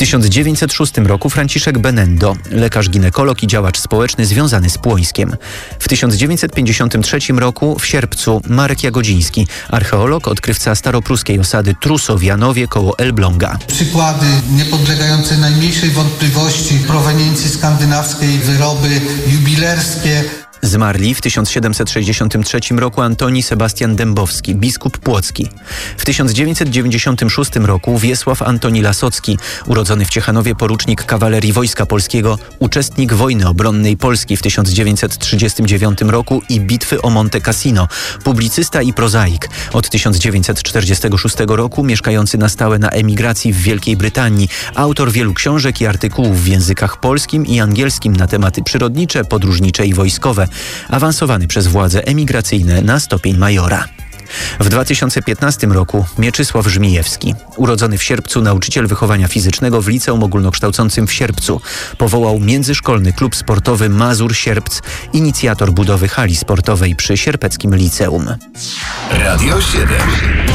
1906 roku Franciszek Benendo, lekarz ginekolog i działacz społeczny związany z Płońskiem. W 1953 roku w sierpcu Marek Jagodziński, archeolog, odkrywca staropruskiej osady Trusów w Janowie koło Elbląga. Przykłady niepodlegające najmniejszej wątpliwości proweniencji skandynawskiej, wyroby jubilerskie. Zmarli w 1763 roku Antoni Sebastian Dębowski, biskup płocki. W 1996 roku Wiesław Antoni Lasocki, urodzony w Ciechanowie porucznik kawalerii Wojska Polskiego, uczestnik wojny obronnej Polski w 1939 roku i bitwy o Monte Cassino, publicysta i prozaik. Od 1946 roku mieszkający na stałe na emigracji w Wielkiej Brytanii, autor wielu książek i artykułów w językach polskim i angielskim na tematy przyrodnicze, podróżnicze i wojskowe, awansowany przez władze emigracyjne na stopień majora. W 2015 roku Mieczysław Żmijewski, urodzony w Sierpcu, nauczyciel wychowania fizycznego w liceum ogólnokształcącym w Sierpcu, powołał międzyszkolny klub sportowy Mazur-Sierpc, inicjator budowy hali sportowej przy Sierpeckim Liceum. Radio 7.